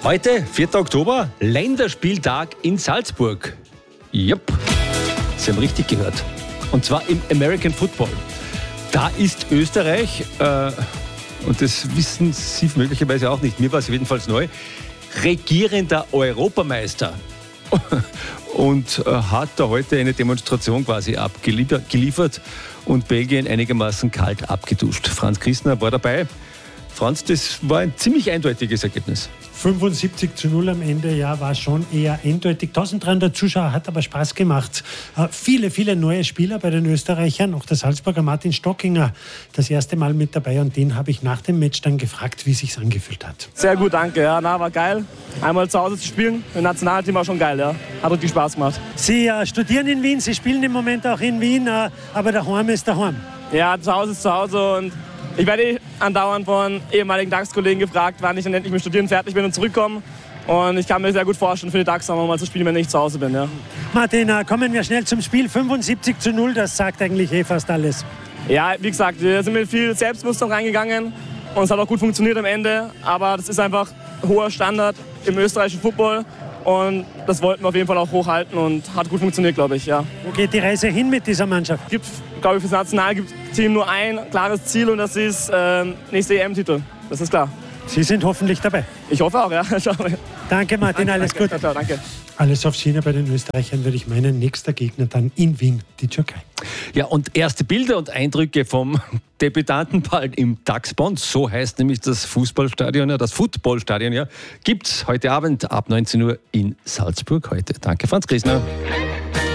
Heute, 4. Oktober, Länderspieltag in Salzburg. Jupp, Sie haben richtig gehört. Und zwar im American Football. Da ist Österreich, und das wissen Sie möglicherweise auch nicht, mir war es jedenfalls neu, regierender Europameister. Und hat da heute eine Demonstration quasi abgeliefert und Belgien einigermaßen kalt abgeduscht. Franz Christner war dabei. Franz, das war ein ziemlich eindeutiges Ergebnis. 75:0 am Ende, ja, war schon eher eindeutig. 1300 Zuschauer, hat aber Spaß gemacht. Viele neue Spieler bei den Österreichern. Auch der Salzburger Martin Stockinger das erste Mal mit dabei. Und den habe ich nach dem Match dann gefragt, wie es sich angefühlt hat. Sehr gut, danke. Ja, war geil. Einmal zu Hause zu spielen. Im Nationalteam war schon geil, ja. Hat richtig Spaß gemacht. Sie studieren in Wien, Sie spielen im Moment auch in Wien, aber daheim ist daheim. Ja, zu Hause ist zu Hause und ich werde andauernd von ehemaligen DAX-Kollegen gefragt, wann ich dann endlich mit Studieren fertig bin und zurückkomme. Und ich kann mir sehr gut vorstellen, für die DAX mal zu spielen, wenn ich zu Hause bin. Ja. Martin, kommen wir schnell zum Spiel. 75:0, das sagt eigentlich fast alles. Ja, wie gesagt, wir sind mit viel Selbstbewusstsein reingegangen und es hat auch gut funktioniert am Ende. Aber das ist einfach hoher Standard im österreichischen Football. Und das wollten wir auf jeden Fall auch hochhalten und hat gut funktioniert, glaube ich. Ja. Wo geht die Reise hin mit dieser Mannschaft? Es gibt, glaube ich, für das Nationalteam nur ein klares Ziel und das ist nächster EM-Titel. Das ist klar. Sie sind hoffentlich dabei. Ich hoffe auch, ja. Danke, Martin, alles Gute. Ciao, danke. Alles auf Schiene bei den Österreichern, würde ich meinen. Nächster Gegner dann in Wien, die Türkei. Ja, und erste Bilder und Eindrücke vom Debütantenball im DAX-Bond, so heißt nämlich das Fußballstadion, das Footballstadion, ja, gibt es heute Abend ab 19 Uhr in Salzburg heute. Danke, Franz Christner.